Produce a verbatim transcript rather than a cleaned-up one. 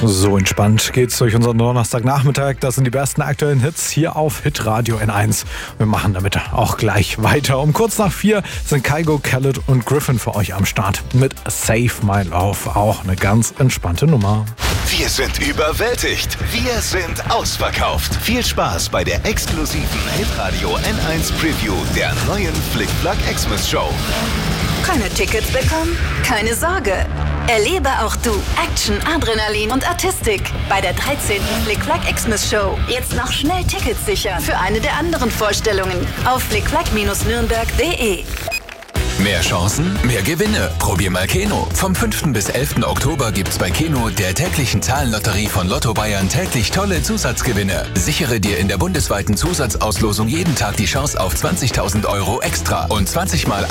So entspannt geht's durch unseren Donnerstagnachmittag. Das sind die besten aktuellen Hits hier auf Hitradio N eins. Wir machen damit auch gleich weiter. Um kurz nach vier sind Kygo, Khaled und Griffin für euch am Start mit Save My Love. Auch eine ganz entspannte Nummer. Wir sind überwältigt. Wir sind ausverkauft. Viel Spaß bei der exklusiven Hitradio N eins Preview der neuen Flick-Flack Xmas Show. Keine Tickets bekommen? Keine Sorge. Erlebe auch du Action, Adrenalin und Artistik bei der dreizehnten Flick-Flack Xmas Show. Jetzt noch schnell Tickets sichern für eine der anderen Vorstellungen auf flickflack Nürnberg punkt de. Mehr Chancen, mehr Gewinne. Probier mal Keno. Vom fünften bis elften Oktober gibt's bei Keno, der täglichen Zahlenlotterie von Lotto Bayern, täglich tolle Zusatzgewinne. Sichere dir in der bundesweiten Zusatzauslosung jeden Tag die Chance auf zwanzigtausend Euro extra und zwanzig Mal